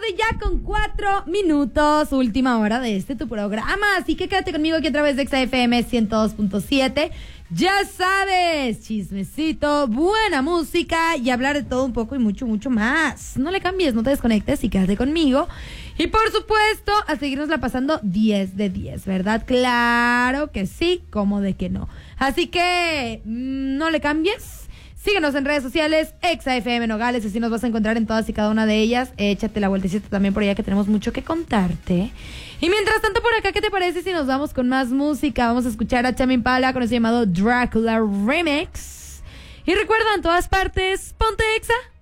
ya con 4 minutos, última hora de tu programa. Así que quédate conmigo aquí a través de XFM 102.7. Ya sabes, chismecito, buena música y hablar de todo un poco y mucho, mucho más. No le cambies, no te desconectes y quédate conmigo. Y por supuesto, a seguirnosla pasando 10 de 10, ¿verdad? Claro que sí, como de que no. Así que no le cambies. Síguenos en redes sociales, XFM Nogales, así nos vas a encontrar en todas y cada una de ellas. Échate la vueltecita también por allá que tenemos mucho que contarte. Y mientras tanto por acá, ¿qué te parece si nos vamos con más música? Vamos a escuchar a Tame Impala con ese llamado Dracula Remix. Y recuerda, en todas partes, ponte Exa.